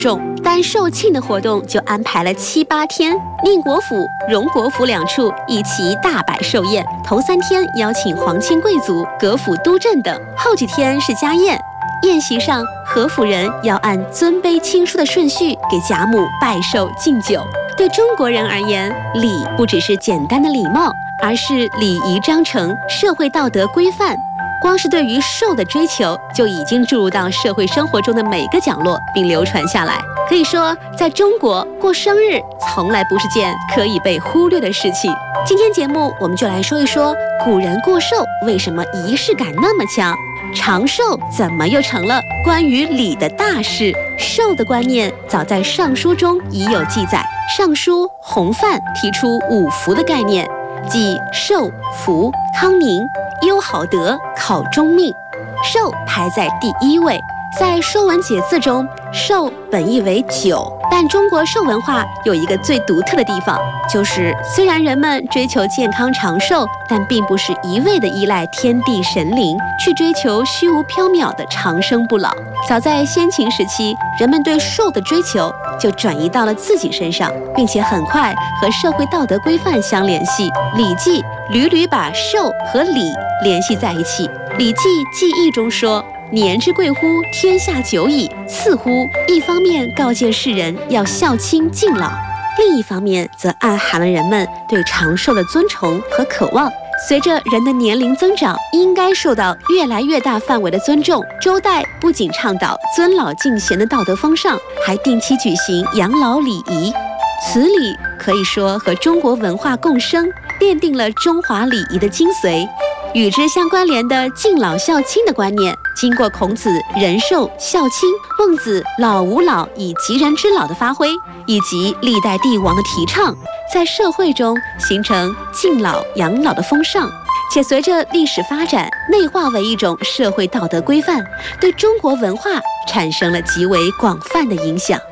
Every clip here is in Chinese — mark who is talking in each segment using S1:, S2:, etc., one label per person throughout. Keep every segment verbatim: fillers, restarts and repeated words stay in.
S1: 重，但寿庆的活动就安排了七八天。宁国府、荣国府两处一齐大摆寿宴，头三天邀请皇亲贵族、阁府督政等，后几天是家宴。宴席上，何府人要按尊卑亲疏的顺序给贾母拜寿敬酒。对中国人而言，礼不只是简单的礼貌，而是礼仪章程、社会道德规范。光是对于寿的追求，就已经注入到社会生活中的每个角落，并流传下来。可以说，在中国过生日从来不是件可以被忽略的事情。今天节目我们就来说一说古人过寿为什么仪式感那么强，长寿怎么又成了关于礼的大事。寿的观念早在《尚书》中已有记载，《尚书·洪范》提出五福的概念，即寿、福、康宁、优好德、考中命。寿排在第一位。在《说文解字》中，寿本意为酒，但中国寿文化有一个最独特的地方，就是虽然人们追求健康长寿，但并不是一味的依赖天地神灵去追求虚无缥缈的长生不老。早在先秦时期，人们对寿的追求就转移到了自己身上，并且很快和社会道德规范相联系。《礼记》屡屡把寿和礼联系在一起。《礼记记忆》中说，年之贵乎天下久矣，次乎。一方面告诫世人要孝亲敬老，另一方面则暗含了人们对长寿的尊崇和渴望。随着人的年龄增长，应该受到越来越大范围的尊重。周代不仅倡导尊老敬贤的道德风尚，还定期举行养老礼仪。此礼可以说和中国文化共生，奠定了中华礼仪的精髓。与之相关联的敬老孝亲的观念，经过孔子人寿孝亲、孟子老吾老以及人之老的发挥，以及历代帝王的提倡，在社会中形成敬老养老的风尚，且随着历史发展内化为一种社会道德规范，对中国文化产生了极为广泛的影响。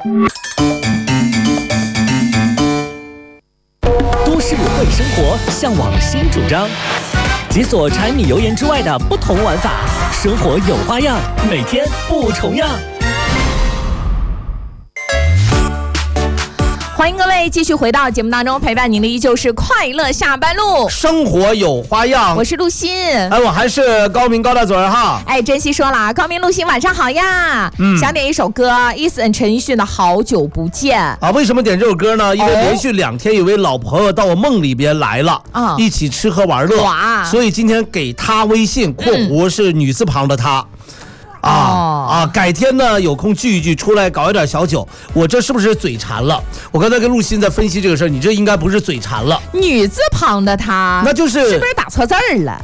S2: 都市会生活向往新主张，解锁柴米油盐之外的不同玩法，生活有花样，每天不重样。
S3: 欢迎各位继续回到节目当中，陪伴您的依旧是快乐下班路，
S4: 生活有花样。
S3: 我是陆欣，
S4: 哎，我还是高明高大嘴儿哈。
S3: 哎，珍惜说了，高明陆欣晚上好呀。嗯，想点一首歌 ，Eason 陈奕迅的《好久不见》
S4: 啊。为什么点这首歌呢？因为连续两天有位老朋友到我梦里边来了，啊、哦，一起吃喝玩乐，哇！所以今天给他微信（括弧是女字旁的他）。啊、哦、啊！改天呢有空聚一聚，出来搞一点小酒。我这是不是嘴馋了？我刚才跟陆欣在分析这个事儿，你这应该不是嘴馋了。
S3: 女字旁的他，
S4: 那就是
S3: 是不是打错字儿了？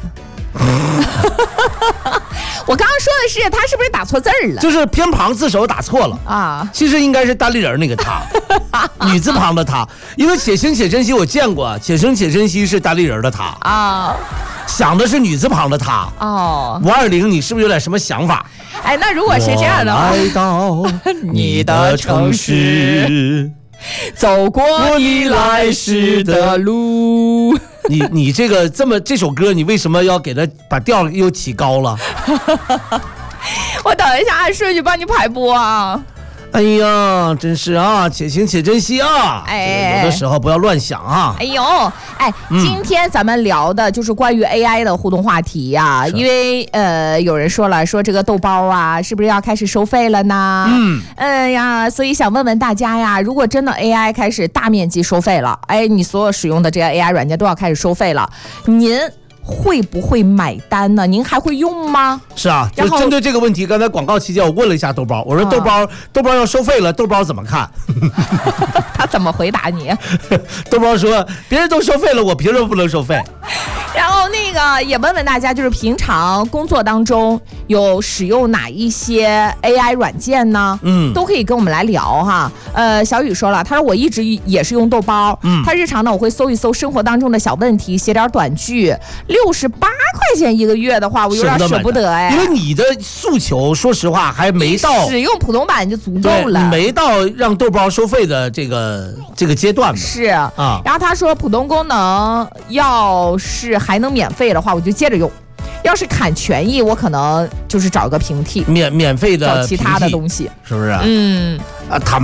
S3: 我刚刚说的是他是不是打错字儿了？
S4: 就是偏旁字首打错了啊！其实应该是单立人那个他，女字旁的他，因为且行且珍惜我见过，且生且珍惜是单立人的他啊。想的是女字旁的他哦，五二零，你是不是有点什么想法？
S3: 哎，那如果是这样的话，
S4: 来到你的城市，
S3: 走过你来时的路。
S4: 你你这个这么这首歌，你为什么要给它把调又起高了？
S3: 我等一下按顺序帮你排播啊。
S4: 哎呀，真是啊，且行且珍惜啊！哎，有的时候不要乱想啊！
S3: 哎呦，哎，嗯、今天咱们聊的就是关于 A I 的互动话题呀、啊，因为呃，有人说了，说这个豆包啊，是不是要开始收费了呢？嗯，嗯呀，所以想问问大家呀，如果真的 A I 开始大面积收费了，哎，你所有使用的这些 A I 软件都要开始收费了，您会不会买单呢？您还会用吗？
S4: 是啊，就针对这个问题，刚才广告期间我问了一下豆包，我说豆包、啊、豆包要收费了，豆包怎么看？
S3: 他怎么回答你？
S4: 豆包说别人都收费了，我凭什么不能收费？
S3: 然后那个也问问大家，就是平常工作当中有使用哪一些 A I 软件呢？嗯，都可以跟我们来聊哈。呃，小雨说了，他说我一直也是用豆包，嗯，他日常呢我会搜一搜生活当中的小问题，写点短句。六十八块钱一个月的话，我有点舍不得哎，
S4: 因为你的诉求，说实话还没到
S3: 使用普通版就足够了，
S4: 你没到让豆包收费的这个这个阶段吧？
S3: 是啊。然后他说普通功能要是还能免费的话，我就接着用。 要是砍权益，我可能就是找个平替，
S4: 免免费的
S3: 找其他的东西，
S4: 是不是？
S3: 嗯，
S4: 啊，他们。